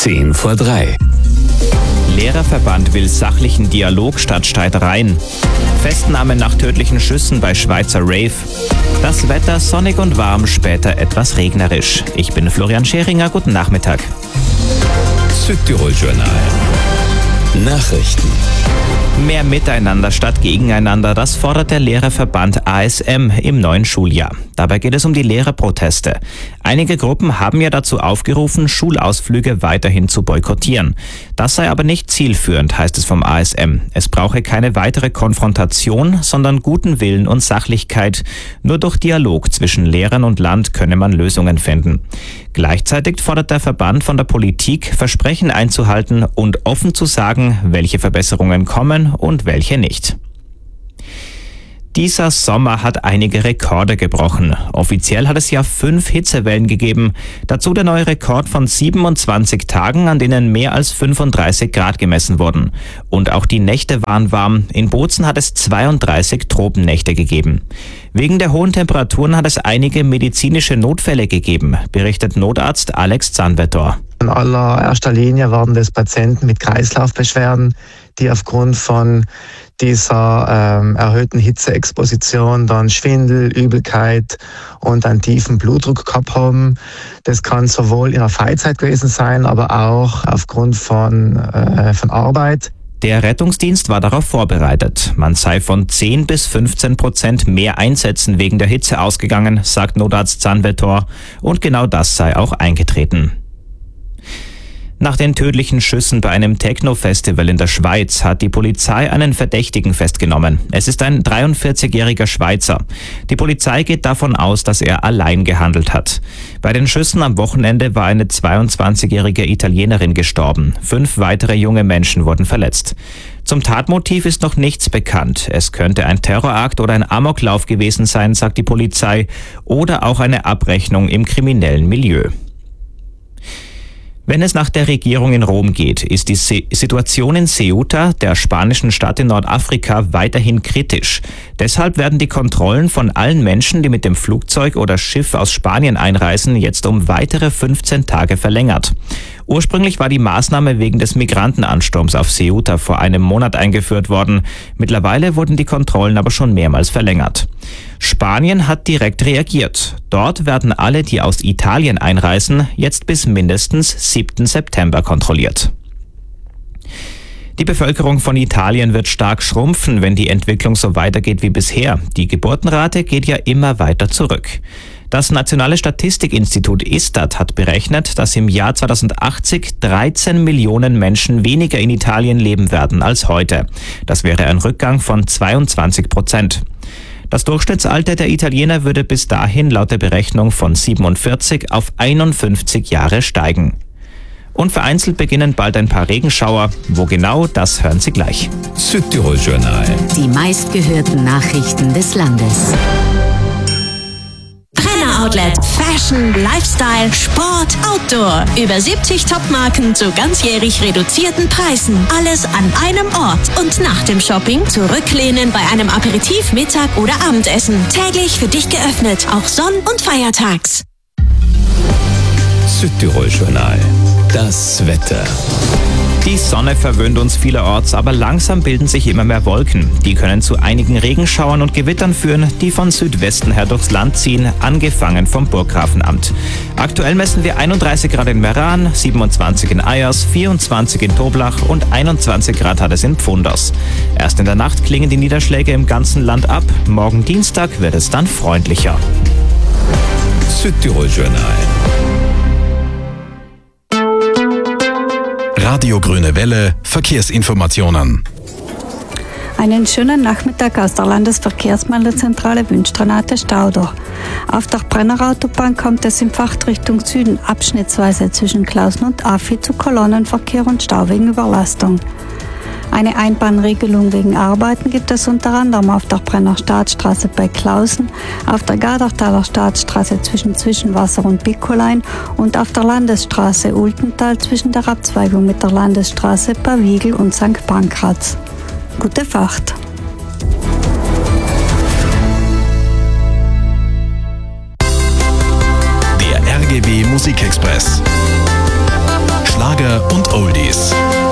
2:10. Lehrerverband will sachlichen Dialog statt Streitereien. Festnahme nach tödlichen Schüssen bei Schweizer Rave. Das Wetter sonnig und warm, später etwas regnerisch. Ich bin Florian Scheringer, guten Nachmittag. Südtirol Journal. Nachrichten. Mehr Miteinander statt Gegeneinander, das fordert der Lehrerverband ASM im neuen Schuljahr. Dabei geht es um die Lehrerproteste. Einige Gruppen haben ja dazu aufgerufen, Schulausflüge weiterhin zu boykottieren. Das sei aber nicht zielführend, heißt es vom ASM. Es brauche keine weitere Konfrontation, sondern guten Willen und Sachlichkeit. Nur durch Dialog zwischen Lehrern und Land könne man Lösungen finden. Gleichzeitig fordert der Verband von der Politik, Versprechen einzuhalten und offen zu sagen, welche Verbesserungen kommen und welche nicht. Dieser Sommer hat einige Rekorde gebrochen. Offiziell hat es ja 5 Hitzewellen gegeben. Dazu der neue Rekord von 27 Tagen, an denen mehr als 35 Grad gemessen wurden. Und auch die Nächte waren warm. In Bozen hat es 32 Tropennächte gegeben. Wegen der hohen Temperaturen hat es einige medizinische Notfälle gegeben, berichtet Notarzt Alex Zanvetor. In allererster Linie waren das Patienten mit Kreislaufbeschwerden, die aufgrund von dieser erhöhten Hitzeexposition dann Schwindel, Übelkeit und einen tiefen Blutdruck gehabt haben. Das kann sowohl in der Freizeit gewesen sein, aber auch aufgrund von Arbeit. Der Rettungsdienst war darauf vorbereitet. Man sei von 10 bis 15% mehr Einsätzen wegen der Hitze ausgegangen, sagt Notarzt Zanvetor. Und genau das sei auch eingetreten. Nach den tödlichen Schüssen bei einem Techno-Festival in der Schweiz hat die Polizei einen Verdächtigen festgenommen. Es ist ein 43-jähriger Schweizer. Die Polizei geht davon aus, dass er allein gehandelt hat. Bei den Schüssen am Wochenende war eine 22-jährige Italienerin gestorben. 5 weitere junge Menschen wurden verletzt. Zum Tatmotiv ist noch nichts bekannt. Es könnte ein Terrorakt oder ein Amoklauf gewesen sein, sagt die Polizei, oder auch eine Abrechnung im kriminellen Milieu. Wenn es nach der Regierung in Rom geht, ist die Situation in Ceuta, der spanischen Stadt in Nordafrika, weiterhin kritisch. Deshalb werden die Kontrollen von allen Menschen, die mit dem Flugzeug oder Schiff aus Spanien einreisen, jetzt um weitere 15 Tage verlängert. Ursprünglich war die Maßnahme wegen des Migrantenansturms auf Ceuta vor einem Monat eingeführt worden. Mittlerweile wurden die Kontrollen aber schon mehrmals verlängert. Spanien hat direkt reagiert. Dort werden alle, die aus Italien einreisen, jetzt bis mindestens 7. September kontrolliert. Die Bevölkerung von Italien wird stark schrumpfen, wenn die Entwicklung so weitergeht wie bisher. Die Geburtenrate geht ja immer weiter zurück. Das Nationale Statistikinstitut Istat hat berechnet, dass im Jahr 2080 13 Millionen Menschen weniger in Italien leben werden als heute. Das wäre ein Rückgang von 22%. Das Durchschnittsalter der Italiener würde bis dahin laut der Berechnung von 47 auf 51 Jahre steigen. Und vereinzelt beginnen bald ein paar Regenschauer. Wo genau, das hören Sie gleich. Südtirol Journal. Die meistgehörten Nachrichten des Landes. Outlet, Fashion, Lifestyle, Sport, Outdoor. Über 70 Topmarken zu ganzjährig reduzierten Preisen. Alles an einem Ort. Und nach dem Shopping zurücklehnen bei einem Aperitif, Mittag oder Abendessen. Täglich für dich geöffnet, auch Sonn- und Feiertags. Südtirol Journal. Das Wetter. Die Sonne verwöhnt uns vielerorts, aber langsam bilden sich immer mehr Wolken. Die können zu einigen Regenschauern und Gewittern führen, die von Südwesten her durchs Land ziehen, angefangen vom Burggrafenamt. Aktuell messen wir 31 Grad in Meran, 27 in Eyers, 24 in Toblach und 21 Grad hat es in Pfunders. Erst in der Nacht klingen die Niederschläge im ganzen Land ab. Morgen Dienstag wird es dann freundlicher. Südtirol Journal. Radio Grüne Welle, Verkehrsinformationen. Einen schönen Nachmittag aus der Landesverkehrsmeldezentrale wünscht Renate Stauder. Auf der Brennerautobahn kommt es in Fahrtrichtung Süden abschnittsweise zwischen Klausen und Affi zu Kolonnenverkehr und Stau wegen Überlastung. Eine Einbahnregelung wegen Arbeiten gibt es unter anderem auf der Brenner Staatsstraße bei Klausen, auf der Gadertaler Staatsstraße zwischen Zwischenwasser und Bikolein und auf der Landesstraße Ultental zwischen der Abzweigung mit der Landesstraße bei Wiegel und St. Pankraz. Gute Fahrt! Der RGW Musikexpress. Schlager Oldies.